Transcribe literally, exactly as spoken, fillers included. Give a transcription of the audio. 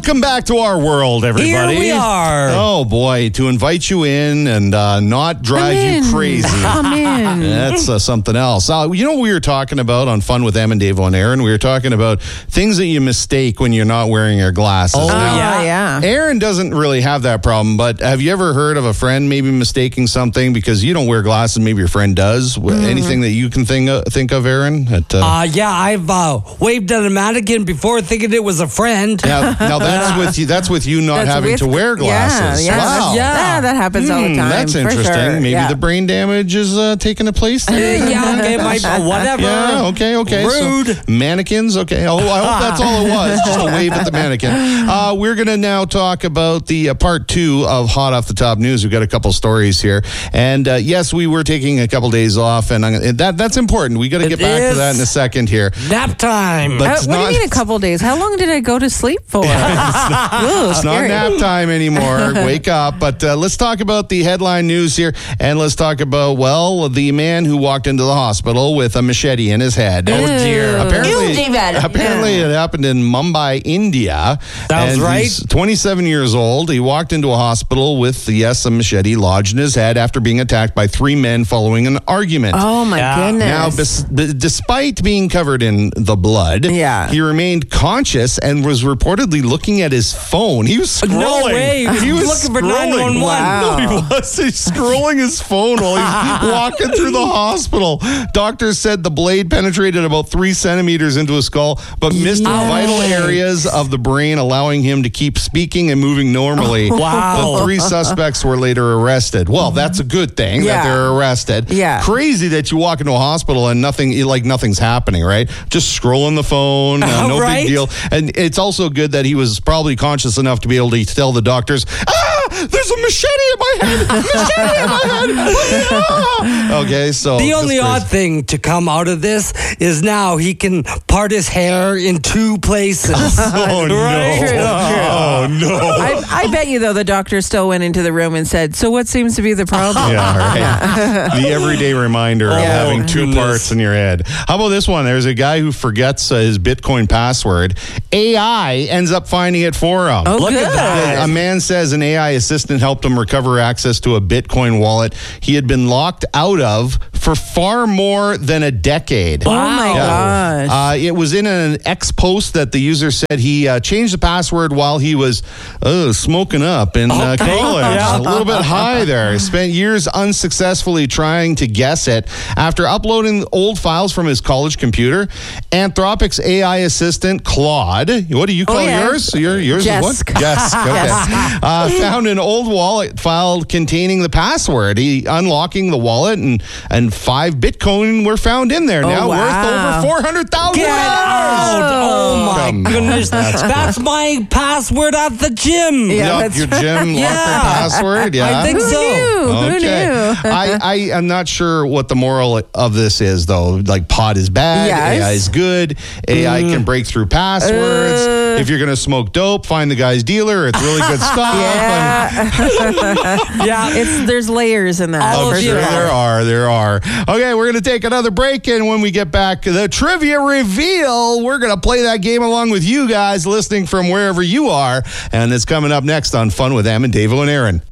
Welcome back to our world, everybody. Here we are. Oh, boy, to invite you in and uh, not drive you crazy. Come in. That's uh, something else. Uh, you know what we were talking about on Fun with Em and Dave and Aaron? We were talking about things that you mistake when you're not wearing your glasses. Oh, Now, yeah. yeah. Aaron doesn't really have that problem, but have you ever heard of a friend maybe mistaking something because you don't wear glasses, maybe your friend does? Mm-hmm. Anything that you can think of, think of Aaron? That, uh, Uh, yeah, I've uh, waved at a mannequin before thinking it was a friend. now, now that's with you. That's with you not That's having with- to wear glasses. Yeah, yeah, Wow. Yeah. yeah, that happens all the Hmm, time. that's for interesting. sure. Maybe yeah. the brain damage is uh, taking a place Uh, there. yeah, okay, my, whatever. Yeah, okay, okay. Rude. So, mannequins, okay. Oh, I hope that's all it was, just a wave at the mannequin. Uh, we're going to now talk about the uh, part two of Hot Off the Top News. We've got a couple stories here. And uh, yes, we were taking a couple days off, and, I'm, and that that's important. We got to It get back to is. that in a second here. Nap time. But Uh, it's what not- do you mean a couple days? How long did I go to sleep for? Ooh, It's not scary. nap time anymore. Wake up. But uh, let's talk about the headline news here. And let's talk about, well, the man who walked into the hospital with a machete in his head. Oh, dear. Apparently, Ew, David. apparently Yeah. it happened in Mumbai, India. Sounds and right. He's twenty-seven years old. He walked into a hospital with, yes, a machete lodged in his head after being attacked by three men following an argument. Oh, my Yeah. goodness. Now, bes- b- despite being covered in the blood, Yeah. he remained conscious and was reportedly looking at his phone. He was scrolling. No way. He was Looking for scrolling. nine one one. Wow. No, he was. He's scrolling his phone while he's walking through the hospital. Doctors said the blade penetrated about three centimeters into his skull, but missed Yes. vital areas of the brain, allowing him to keep speaking and moving normally. Wow. The three suspects were later arrested. Well, that's a good thing that Yeah. they're arrested. Yeah. Crazy that you walk into a hospital and nothing, like nothing's happening, right? Just scrolling the phone, uh, no Right. big deal. And it's also good that he was probably conscious enough to be able to tell the doctors, ah, there's a machete in my head, machete in my head. Ah. Okay, so The just only crazy. odd thing to come out of this is now he can part his hair in two places. Oh no! Right? True, true. Oh no! I, I bet you, though, the doctor still went into the room and said, so what seems to be the problem? Yeah, right. The everyday reminder of Yeah. having two Goodness. parts in your head. How about this one? There's a guy who forgets uh, his Bitcoin password. A I ends up finding it for him. Oh, Look good. at that. A man says an A I assistant helped him recover access to a Bitcoin wallet he had been locked out of for far more than a decade. Oh, my Yeah. gosh. Uh, it was in an X post that the user said he uh, changed the password while he was uh, smoking up in uh, Okay. college. Yeah. A little bit high there. He spent years unsuccessfully trying to guess it. After uploading old files from his college computer, Anthropic's A I assistant, Claude, what do you call Oh, yeah. yours? Your, yours Jess. is what? Jess. Okay. Yes. Uh, found an old wallet file containing the password. He unlocking the wallet and, and five Bitcoin were found in there. Oh, now wow. worth over four hundred thousand Get out! Oh my Come on. goodness. That's my password at the gym. Yeah. Yup, that's your gym Yeah. locker password. Yeah. I think Who so. knew? Who Okay. knew? I, I am not sure what the moral of this is, though. Like, pot is bad, Yes. A I is good, A I can break through passwords. Uh. if you're going to smoke dope, find the guy's dealer. It's really good stuff. Yeah. Yeah. It's there's layers in that. All I'm for of sure you sure. there are. There are. Okay, we're going to take another break, and when we get back, the trivia reveal. We're going to play that game along with you guys listening from wherever you are, and it's coming up next on Fun with Em and Dave and Aaron.